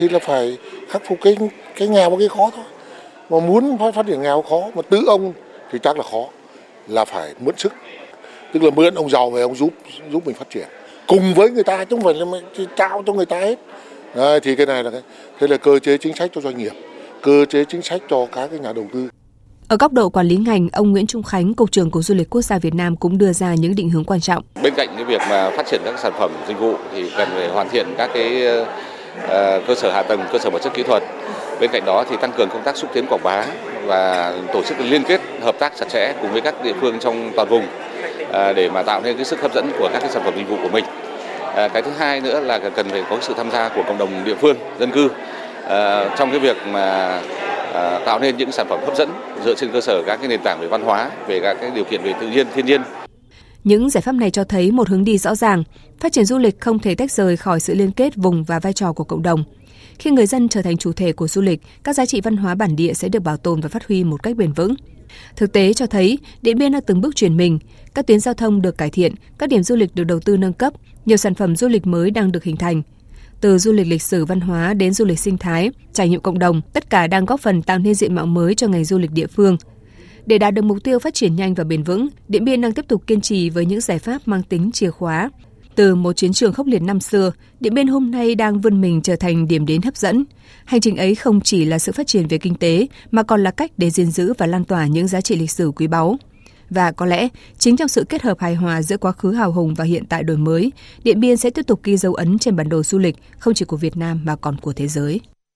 Thì là phải khắc phục cái nghèo và cái khó thôi. Mà muốn phát triển nghèo khó, mà tự ông thì chắc là khó, là phải mượn sức. Tức là mượn ông giàu về ông giúp mình phát triển. Cùng với người ta chứ không phải là trao cho người ta hết. Đấy, thì cái này là thế là cơ chế chính sách cho doanh nghiệp, cơ chế chính sách cho các cái nhà đầu tư. Ở góc độ quản lý ngành, ông Nguyễn Trung Khánh, Cục trưởng Cục Du lịch Quốc gia Việt Nam cũng đưa ra những định hướng quan trọng. Bên cạnh cái việc mà phát triển các sản phẩm dịch vụ thì cần phải hoàn thiện các cái cơ sở hạ tầng, cơ sở vật chất kỹ thuật. Bên cạnh đó thì tăng cường công tác xúc tiến quảng bá và tổ chức liên kết hợp tác chặt chẽ cùng với các địa phương trong toàn vùng để mà tạo nên cái sức hấp dẫn của các cái sản phẩm dịch vụ của mình. Cái thứ hai nữa là cần phải có sự tham gia của cộng đồng địa phương, dân cư trong cái việc mà tạo nên những sản phẩm hấp dẫn dựa trên cơ sở các cái nền tảng về văn hóa, về các cái điều kiện về tự nhiên, thiên nhiên. Những giải pháp này cho thấy một hướng đi rõ ràng, phát triển du lịch không thể tách rời khỏi sự liên kết vùng và vai trò của cộng đồng. Khi người dân trở thành chủ thể của du lịch, các giá trị văn hóa bản địa sẽ được bảo tồn và phát huy một cách bền vững. Thực tế cho thấy, Điện Biên đang từng bước chuyển mình, các tuyến giao thông được cải thiện, các điểm du lịch được đầu tư nâng cấp, nhiều sản phẩm du lịch mới đang được hình thành. Từ du lịch lịch sử văn hóa đến du lịch sinh thái, trải nghiệm cộng đồng, tất cả đang góp phần tạo nên diện mạo mới cho ngành du lịch địa phương. Để đạt được mục tiêu phát triển nhanh và bền vững, Điện Biên đang tiếp tục kiên trì với những giải pháp mang tính chìa khóa. Từ một chiến trường khốc liệt năm xưa, Điện Biên hôm nay đang vươn mình trở thành điểm đến hấp dẫn. Hành trình ấy không chỉ là sự phát triển về kinh tế, mà còn là cách để gìn giữ và lan tỏa những giá trị lịch sử quý báu. Và có lẽ, chính trong sự kết hợp hài hòa giữa quá khứ hào hùng và hiện tại đổi mới, Điện Biên sẽ tiếp tục ghi dấu ấn trên bản đồ du lịch không chỉ của Việt Nam mà còn của thế giới.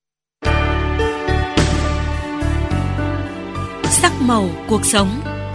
Sắc màu cuộc sống.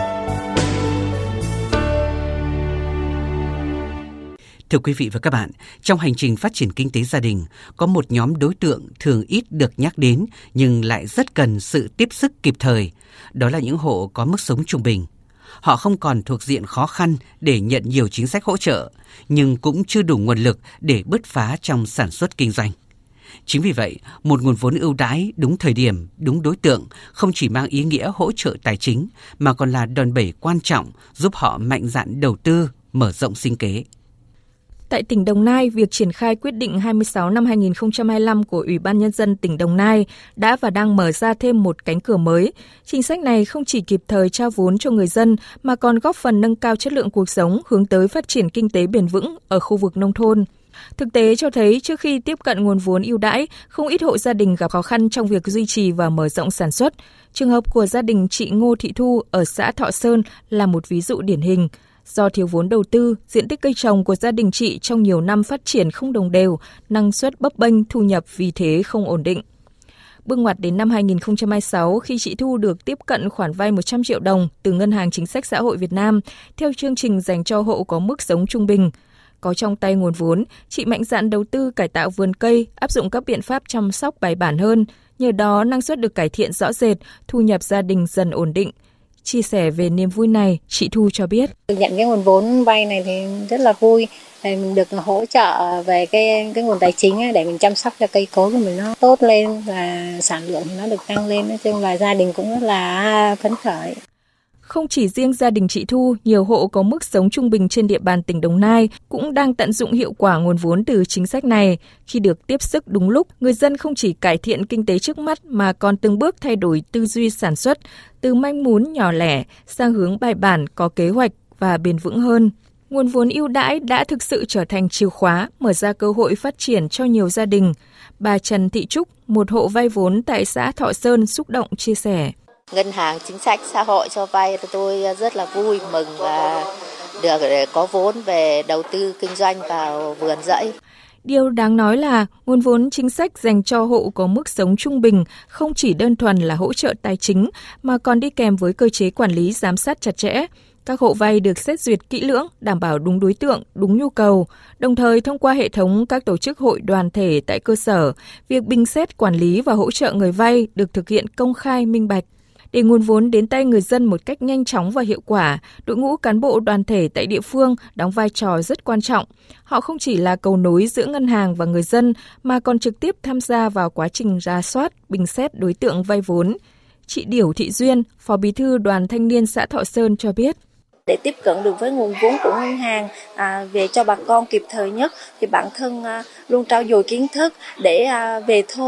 Thưa quý vị và các bạn, trong hành trình phát triển kinh tế gia đình, có một nhóm đối tượng thường ít được nhắc đến nhưng lại rất cần sự tiếp sức kịp thời. Đó là những hộ có mức sống trung bình. Họ không còn thuộc diện khó khăn để nhận nhiều chính sách hỗ trợ, nhưng cũng chưa đủ nguồn lực để bứt phá trong sản xuất kinh doanh. Chính vì vậy, một nguồn vốn ưu đãi đúng thời điểm, đúng đối tượng không chỉ mang ý nghĩa hỗ trợ tài chính mà còn là đòn bẩy quan trọng giúp họ mạnh dạn đầu tư, mở rộng sinh kế. Tại tỉnh Đồng Nai, việc triển khai quyết định 26 năm 2025 của Ủy ban Nhân dân tỉnh Đồng Nai đã và đang mở ra thêm một cánh cửa mới. Chính sách này không chỉ kịp thời trao vốn cho người dân mà còn góp phần nâng cao chất lượng cuộc sống hướng tới phát triển kinh tế bền vững ở khu vực nông thôn. Thực tế cho thấy trước khi tiếp cận nguồn vốn ưu đãi, không ít hộ gia đình gặp khó khăn trong việc duy trì và mở rộng sản xuất. Trường hợp của gia đình chị Ngô Thị Thu ở xã Thọ Sơn là một ví dụ điển hình. Do thiếu vốn đầu tư, diện tích cây trồng của gia đình chị trong nhiều năm phát triển không đồng đều, năng suất bấp bênh, thu nhập vì thế không ổn định. Bước ngoặt đến năm 2026 khi chị Thu được tiếp cận khoản vay 100 triệu đồng từ Ngân hàng Chính sách Xã hội Việt Nam theo chương trình dành cho hộ có mức sống trung bình. Có trong tay nguồn vốn, chị mạnh dạn đầu tư cải tạo vườn cây, áp dụng các biện pháp chăm sóc bài bản hơn. Nhờ đó, năng suất được cải thiện rõ rệt, thu nhập gia đình dần ổn định. Chia sẻ về niềm vui này, chị Thu cho biết. Nhận cái nguồn vốn vay này thì rất là vui. Mình được hỗ trợ về cái nguồn tài chính để mình chăm sóc cho cây cối của mình nó tốt lên và sản lượng nó được tăng lên. Nói chung là gia đình cũng rất là phấn khởi. Không chỉ riêng gia đình chị Thu, nhiều hộ có mức sống trung bình trên địa bàn tỉnh Đồng Nai cũng đang tận dụng hiệu quả nguồn vốn từ chính sách này. Khi được tiếp sức đúng lúc, người dân không chỉ cải thiện kinh tế trước mắt mà còn từng bước thay đổi tư duy sản xuất, từ manh mún nhỏ lẻ sang hướng bài bản, có kế hoạch và bền vững hơn. Nguồn vốn ưu đãi đã thực sự trở thành chìa khóa, mở ra cơ hội phát triển cho nhiều gia đình. Bà Trần Thị Trúc, một hộ vay vốn tại xã Thọ Sơn xúc động chia sẻ. Ngân hàng Chính sách Xã hội cho vay tôi rất là vui mừng và được để có vốn về đầu tư kinh doanh vào vườn rẫy. Điều đáng nói là nguồn vốn chính sách dành cho hộ có mức sống trung bình không chỉ đơn thuần là hỗ trợ tài chính mà còn đi kèm với cơ chế quản lý giám sát chặt chẽ. Các hộ vay được xét duyệt kỹ lưỡng, đảm bảo đúng đối tượng, đúng nhu cầu. Đồng thời, thông qua hệ thống các tổ chức hội đoàn thể tại cơ sở, việc bình xét quản lý và hỗ trợ người vay được thực hiện công khai minh bạch. Để nguồn vốn đến tay người dân một cách nhanh chóng và hiệu quả, đội ngũ cán bộ đoàn thể tại địa phương đóng vai trò rất quan trọng. Họ không chỉ là cầu nối giữa ngân hàng và người dân mà còn trực tiếp tham gia vào quá trình rà soát, bình xét đối tượng vay vốn. Chị Điểu Thị Duyên, Phó Bí thư Đoàn Thanh niên xã Thọ Sơn cho biết. Để tiếp cận được với nguồn vốn của ngân hàng về cho bà con kịp thời nhất thì bản thân luôn trau dồi kiến thức để về thôn